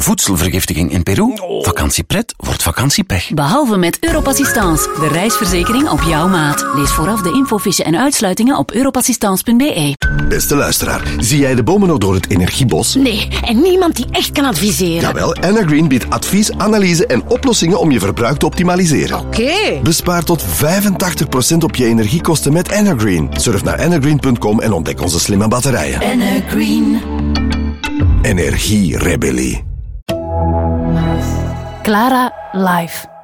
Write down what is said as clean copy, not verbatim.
voedselvergiftiging in Peru. Vakantiepret wordt vakantiepech. Behalve met Europassistance, de reisverzekering op jouw maat. Lees vooraf de infofiche en uitsluitingen op europassistance.be. Beste luisteraar, zie jij de bomen nog door het energiebos? Nee, en niemand die echt kan adviseren. Jawel, Energreen biedt advies, analyse en oplossingen om je verbruik te optimaliseren. Oké. Bespaar tot 85% op je energiekosten met Energreen. Surf naar energreen.com en ontdek onze slimme batterijen. Energreen. Energierebellie. Clara Live.